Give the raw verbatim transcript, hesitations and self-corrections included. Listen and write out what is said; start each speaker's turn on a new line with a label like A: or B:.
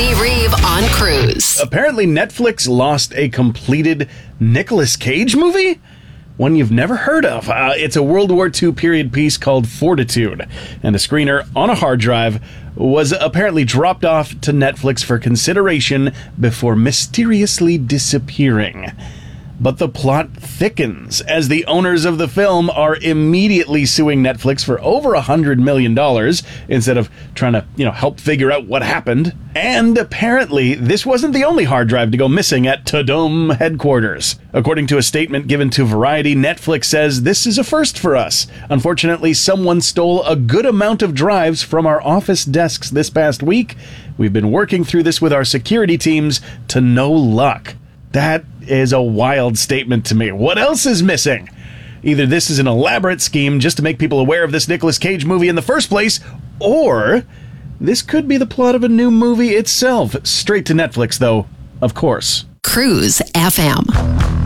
A: Steve Reeve on Cruise.
B: Apparently, Netflix lost a completed Nicolas Cage movie? One you've never heard of. Uh, it's a World War Two period piece called Fortitude, and a screener on a hard drive was apparently dropped off to Netflix for consideration before mysteriously disappearing. But the plot thickens as the owners of the film are immediately suing Netflix for over one hundred million dollars instead of trying to, you know, help figure out what happened. And apparently, this wasn't the only hard drive to go missing at Tudum headquarters. According to a statement given to Variety, Netflix says, "This is a first for us. Unfortunately, someone stole a good amount of drives from our office desks this past week. We've been working through this with our security teams to no luck." That is a wild statement to me. What else is missing? Either this is an elaborate scheme just to make people aware of this Nicolas Cage movie in the first place, or this could be the plot of a new movie itself. Straight to Netflix, though, of course.
A: Cruise F M.